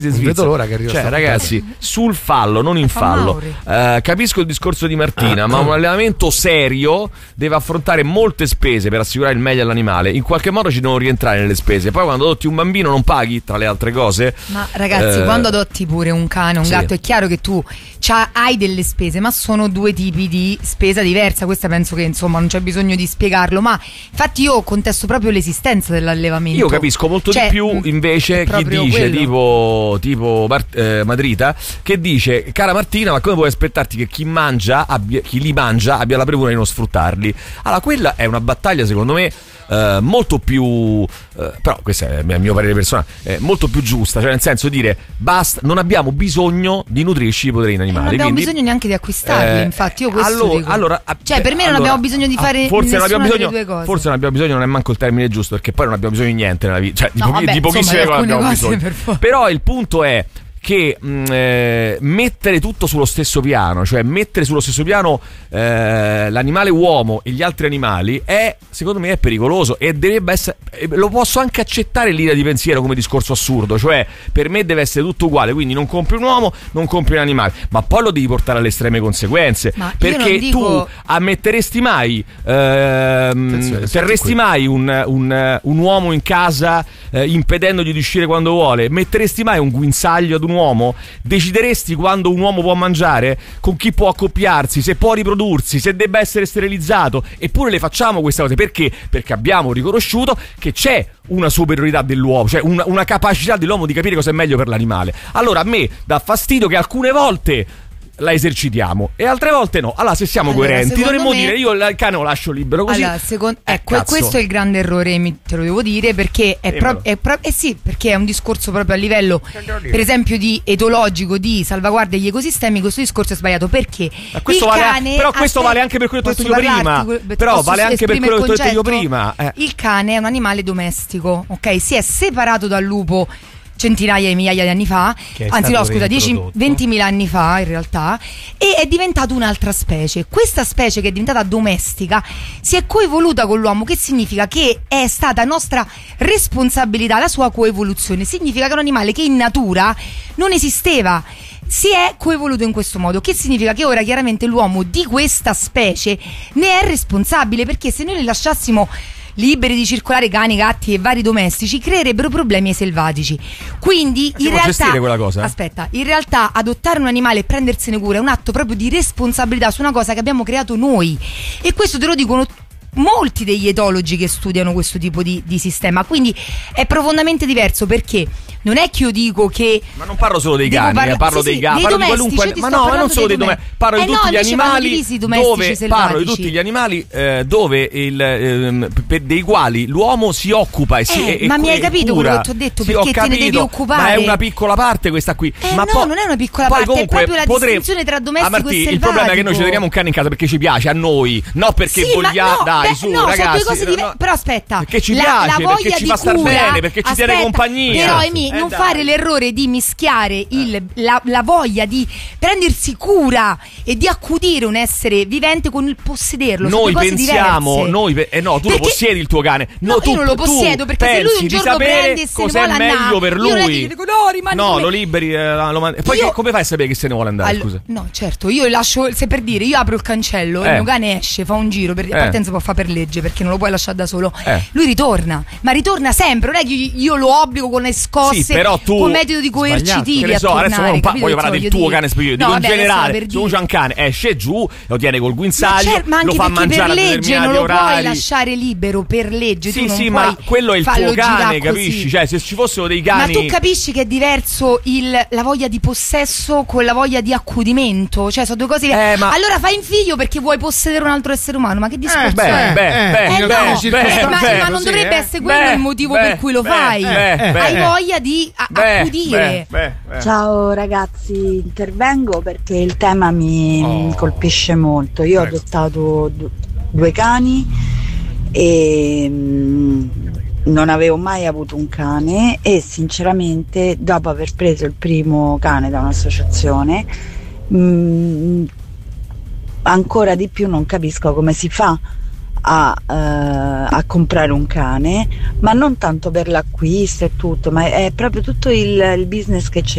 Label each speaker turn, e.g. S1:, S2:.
S1: Non vedo l'ora che arriva.
S2: Cioè, ragazzi, sul fallo, non in fallo. Capisco il discorso di Martina, ma un allevamento serio deve affrontare molte spese per assicurare il meglio all'animale. In qualche modo ci devono rientrare nelle spese. Poi quando adotti un bambino non paghi, tra le altre cose.
S3: Ma ragazzi, quando adotti pure un cane, un gatto, è chiaro che tu hai delle spese, ma sono due tipi di spesa diversa. Questa penso che insomma non c'è bisogno di spiegarlo, ma infatti io contesto proprio l'esistenza dell'allevamento.
S2: Io capisco molto di più invece chi dice tipo Madrita, che dice: cara Martina, ma come puoi aspettarti che chi li mangia abbia la premura di non sfruttarli? Allora, quella è una battaglia secondo me molto più però questo è il mio parere personale, molto più giusta, cioè nel senso dire basta, non abbiamo bisogno di nutrirci i poderini animali,
S3: non abbiamo bisogno neanche di acquistarli, infatti io questo dico. Cioè per me non abbiamo bisogno di fare nessuna delle due cose.
S2: Forse non abbiamo bisogno, non è manco il termine giusto, perché poi non abbiamo bisogno di niente nella vita, cioè di pochissime cose abbiamo bisogno. Però il punto è che mettere tutto sullo stesso piano, cioè mettere sullo stesso piano l'animale uomo e gli altri animali, secondo me è pericoloso, e dovrebbe essere, lo posso anche accettare in linea di pensiero come discorso assurdo, cioè per me deve essere tutto uguale, quindi non compri un uomo, non compri un animale, ma poi lo devi portare alle estreme conseguenze, perché tu ammetteresti mai terresti mai un uomo in casa impedendogli di uscire quando vuole? Metteresti mai un guinzaglio ad un uomo? Decideresti quando un uomo può mangiare, con chi può accoppiarsi, se può riprodursi, se debba essere sterilizzato? Eppure le facciamo queste cose perché abbiamo riconosciuto che c'è una superiorità dell'uomo, cioè una capacità dell'uomo di capire cosa è meglio per l'animale. Allora a me dà fastidio che alcune volte la esercitiamo e altre volte no. Allora se siamo coerenti dovremmo dire io il cane lo lascio libero così.
S3: Allora, questo è il grande errore, te lo devo dire, perché perché è un discorso proprio a livello per esempio di etologico, di salvaguardia degli ecosistemi. Questo discorso è sbagliato perché
S2: questo vale anche per quello che ho detto io prima. Però vale anche per quello che ho detto io prima.
S3: Il cane è un animale domestico, ok? Si è separato dal lupo centinaia di migliaia di anni fa, anzi no scusa, 20.000 anni fa in realtà, e è diventato un'altra specie. Questa specie che è diventata domestica si è coevoluta con l'uomo, che significa che è stata nostra responsabilità la sua coevoluzione. Significa che è un animale che in natura non esisteva, si è coevoluto in questo modo, che significa che ora chiaramente l'uomo di questa specie ne è responsabile, perché se noi li lasciassimo liberi di circolare, cani, gatti e vari domestici, creerebbero problemi ai selvatici. Quindi in realtà adottare un animale e prendersene cura è un atto proprio di responsabilità su una cosa che abbiamo creato noi, e questo te lo dicono molti degli etologi che studiano questo tipo di sistema. Quindi è profondamente diverso, perché non è che io dico che, ma non parlo solo dei cani, parlo dei gatti, parlo di qualunque, ma no, ma non solo dei domestici, parlo di tutti gli animali dove parlo di tutti gli animali dove dei quali l'uomo si occupa ma mi hai capito quello che ti ho detto? Perché te ne devi occupare? Ma è una piccola parte questa qui. Ma no, non è una piccola parte, è proprio la distinzione tra domestico e selvatico. Il problema è che noi ci teniamo un cane in casa perché ci piace a noi, no perché vogliamo. Dai, su ragazzi, sono due cose però aspetta, perché ci piace, perché ci fa star bene, perché ci tiene compagnia. Però non fare l'errore di mischiare la voglia di prendersi cura e di accudire un essere vivente con il possederlo. Noi pensiamo, tu lo possiedi il tuo cane. No, io non lo possiedo, perché se lui un giorno prende e se ne vuole andare, meglio per lui. No, lo liberi, e poi come fai a sapere che se ne vuole andare? Scusa. No, certo, io lascio, se per dire, io apro il cancello, il mio cane esce, fa un giro, per partenza può fare per legge, perché non lo puoi lasciare da solo. Lui ritorna, ma ritorna sempre, non è che io lo obbligo con le scosse, però tu con metodo di coercitivi a tornare. Adesso non voglio parlare del tuo cane specifico, dico in generale, se c'è un cane esce giù, lo tiene col guinzaglio, lo fa mangiare per legge, non lo puoi lasciare libero per legge. Sì, ma quello è il tuo cane, capisci? Cioè, se ci fossero dei cani, ma tu capisci che è diverso la voglia di possesso con la voglia di accudimento? Cioè sono due cose. Allora fai un figlio perché vuoi possedere un altro essere umano, ma che discorso è? Ma non dovrebbe essere quello il motivo per cui lo fai. Hai voglia di accudire.
S4: Ciao ragazzi, intervengo perché il tema mi colpisce molto. Io ho adottato due cani e non avevo mai avuto un cane, e sinceramente dopo aver preso il primo cane da un'associazione ancora di più non capisco come si fa a comprare un cane, ma non tanto per l'acquisto e tutto, ma è proprio tutto il business che c'è